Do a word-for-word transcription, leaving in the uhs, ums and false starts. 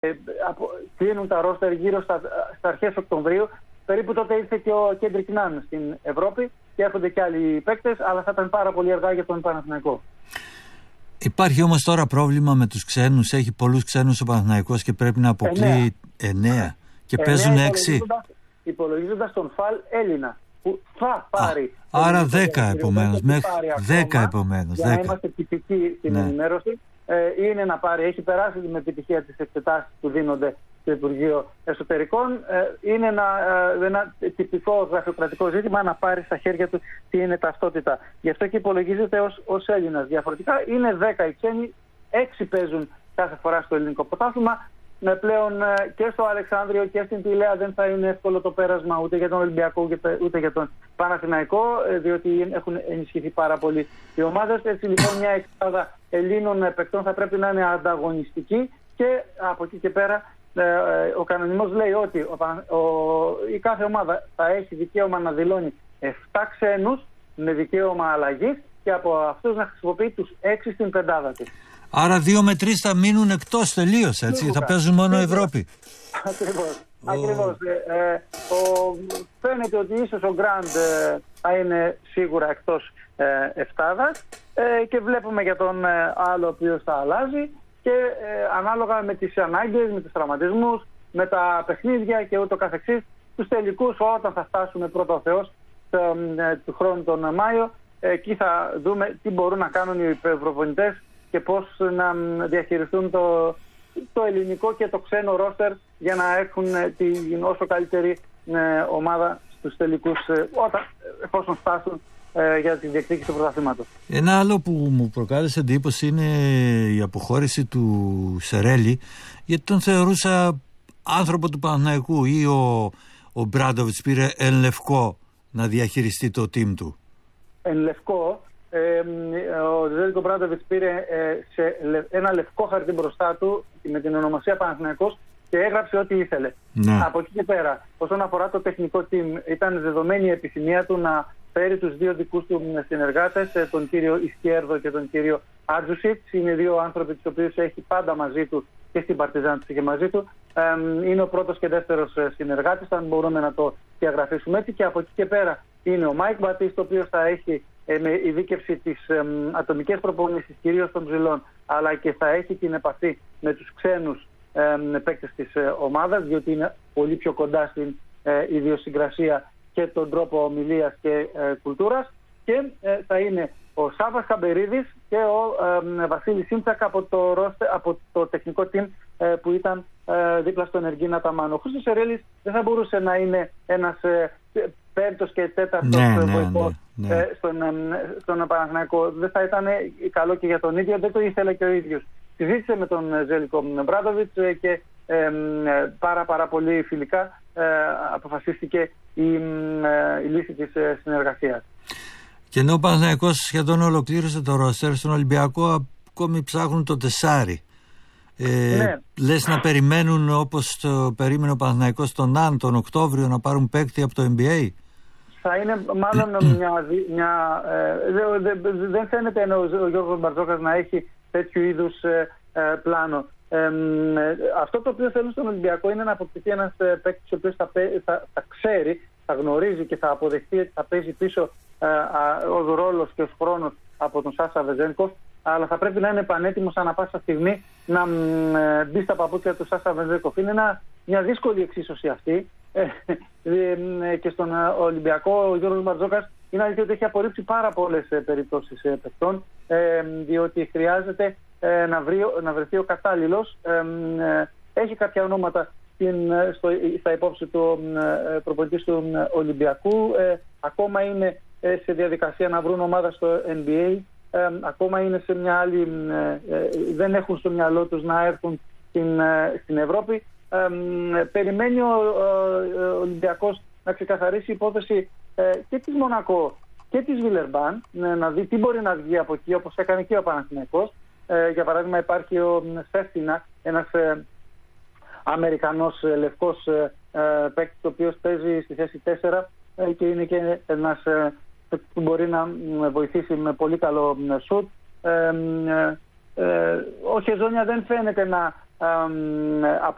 κλείνουν τα ρόστερ γύρω στα, στα αρχές Οκτωβρίου. Περίπου τότε ήρθε και ο Κέντρικ Νάν στην Ευρώπη και έρχονται και άλλοι παίκτες, αλλά θα ήταν πάρα πολύ αργά για τον Παναθηναϊκό. Υπάρχει όμως τώρα πρόβλημα με τους ξένους. Έχει πολλούς ξένους ο Παναθηναϊκός και πρέπει να αποκλείει εννέα και εννέα παίζουν έξι. Υπολογίζοντας τον Φαλ Έλληνα που θα πάρει. Α, άρα δέκα επομένως. δέκα επομένως. Για να είμαστε τυπικοί στην ναι. ενημέρωση. Ε, είναι να πάρει, έχει περάσει με επιτυχία τις εξετάσεις που δίνονται στο Υπουργείο Εσωτερικών. Ε, είναι ένα, ε, ένα τυπικό γραφειοκρατικό ζήτημα να πάρει στα χέρια του τι είναι ταυτότητα. Γι' αυτό και υπολογίζεται ως, ως Έλληνας. Διαφορετικά είναι δέκα οι ξένοι, έξι παίζουν κάθε φορά στο ελληνικό πρωτάθλημα. Με πλέον και στο Αλεξάνδριο και στην Πηλαία δεν θα είναι εύκολο το πέρασμα ούτε για τον Ολυμπιακό ούτε για τον Παναθηναϊκό, διότι έχουν ενισχυθεί πάρα πολύ οι ομάδες. Έτσι λοιπόν μια εξάδα Ελλήνων παικτών θα πρέπει να είναι ανταγωνιστική και από εκεί και πέρα ο κανονισμός λέει ότι ο, ο, η κάθε ομάδα θα έχει δικαίωμα να δηλώνει επτά ξένους με δικαίωμα αλλαγής και από αυτούς να χρησιμοποιεί τους έξι στην πεντάδα της. Άρα δύο με τρεις θα μείνουν εκτός τελείως, έτσι, Λίβουκα. Θα παίζουν μόνο Ευρώπη. Ακριβώς. Oh. Ακριβώς. Ε, ε, ο, φαίνεται ότι ίσως ο Γκραντ ε, θα είναι σίγουρα εκτός ε, εφτάδας ε, και βλέπουμε για τον ε, άλλο ο οποίος θα αλλάζει και ε, ανάλογα με τις ανάγκες, με τους τραυματισμούς, με τα παιχνίδια και ούτω καθεξής, τους τελικούς όταν θα φτάσουμε πρώτο ο Θεός ε, ε, του χρόνου τον Μάιο, ε, εκεί θα δούμε τι μπορούν να κάνουν οι προπονητές και πώς να διαχειριστούν το, το ελληνικό και το ξένο ρόστερ για να έχουν την όσο καλύτερη ε, ομάδα στους τελικούς ε, όταν, εφόσον φτάσουν ε, για τη διεκδίκηση του πρωταθλήματος. Ένα άλλο που μου προκάλεσε εντύπωση είναι η αποχώρηση του Σερέλη, γιατί τον θεωρούσα άνθρωπο του Παναθηναϊκού, ή ο, ο Μπράντοβιτς πήρε εν λευκό να διαχειριστεί το team του. Εν λευκό. Ε, ο Ζέλικο Μπράντοβιτς πήρε ε, σε ένα λευκό χαρτί μπροστά του με την ονομασία Παναθηναϊκός και έγραψε ό,τι ήθελε. Ναι. Από εκεί και πέρα, όσον αφορά το τεχνικό team, ήταν δεδομένη η επιθυμία του να φέρει τους δύο δικούς του συνεργάτες, τον κύριο Ισκέρδο και τον κύριο Άτζουσιτς. Είναι δύο άνθρωποι τους οποίους έχει πάντα μαζί του και στην Παρτιζάν τους είχε μαζί του. Ε, είναι ο πρώτος και δεύτερος συνεργάτης, αν μπορούμε να το διαγραφήσουμε έτσι. Και από εκεί και πέρα είναι ο Μάικ Μπατίστ, ο οποίος θα έχει ε, με ειδίκευση τις ε, ατομικές προπονήσεις κυρίως των ψηλών, αλλά και θα έχει την επαφή με τους ξένους ε, παίκτες της ε, ομάδας, διότι είναι πολύ πιο κοντά στην ε, ιδιοσυγκρασία και τον τρόπο ομιλίας και ε, κουλτούρας. Και ε, θα είναι ο Σάββας Χαμπερίδης και ο ε, Βασίλης Σίμψακ από το, ρώστε, από το τεχνικό team ε, που ήταν ε, δίπλα στον Εργίνα Ταμάνο. Ο Χρήστος Σερέλης δεν θα μπορούσε να είναι ένας ε, πέμπτος και τέταρτος ναι, βοηθός ναι, ναι, ναι. ε, στον, ε, στον Παναθηναϊκό. Δεν θα ήταν καλό και για τον ίδιο, δεν το ήθελε και ο ίδιος. Συζήτησε με τον Ζέλικο Μπράντοβιτς ε, και ε, ε, πάρα πάρα πολύ φιλικά ε, αποφασίστηκε η, ε, η λύση της ε, συνεργασίας. Και ενώ ο Παναθηναϊκός σχεδόν ολοκλήρωσε το ρόστερ, στον Ολυμπιακό ακόμη ψάχνουν το τεσάρι. Ε, ναι. Λες να περιμένουν όπως το περίμενε ο Παναθηναϊκός τον Ναν τον Οκτώβριο να πάρουν παίκτη από το N B A? Θα είναι μάλλον μια... μια ε, δε, δε, δεν φαίνεται ενώ ο Γιώργος Μπαρτζόκας να έχει τέτοιου είδους ε, ε, πλάνο. Ε, ε, αυτό το οποίο θέλουν στον Ολυμπιακό είναι να αποκτηθεί ένας ε, παίκτης ο οποίος θα, θα, θα ξέρει, θα γνωρίζει και θα αποδεχτεί ότι θα παίζει πίσω ε, ε, ως ρόλος και ως χρόνος από τον Σάσα Βεζένκοφ, αλλά θα πρέπει να είναι πανέτοιμος ανά πάσα στιγμή να ε, μπει στα παπούτσια του Σάσα Βεζένκοφ. Είναι ένα, μια δύσκολη εξίσωση αυτή ε, ε, και στον Ολυμπιακό ο Γιώργος Μπαρτζόκας είναι αλήθεια ότι έχει απορρίψει πάρα πολλές ε, περιπτώσεις ε, παιχτών, ε, διότι χρειάζεται ε, να, βρει, να βρεθεί ο κατάλληλος. Ε, ε, έχει κάποια ονόματα στην, στο, στα υπόψη του ε, προπονητής του ε, Ολυμπιακού. Ε, ακόμα είναι ε, σε διαδικασία να βρουν ομάδα στο N B A. Ε, ακόμα είναι σε μια άλλη, ε, ε, δεν έχουν στο μυαλό τους να έρθουν στην, ε, στην Ευρώπη. Ε, ε, περιμένει ο, ο, ο Ολυμπιακός να ξεκαθαρίσει υπόθεση ε, και της Μονακό και της Βιλερμπάν, ε, να δει τι μπορεί να βγει από εκεί, όπως έκανε και ο Παναθηναϊκός. Ε, για παράδειγμα υπάρχει ο Σέφτινα, ένας ε, Αμερικανός ε, λευκός ε, ε, παίκτης, ο οποίος παίζει στη θέση τέσσερα ε, και είναι και ένας ε, που μπορεί να βοηθήσει με πολύ καλό σουτ. Ε, ε, ε, ο Χεζόνια δεν φαίνεται να ε,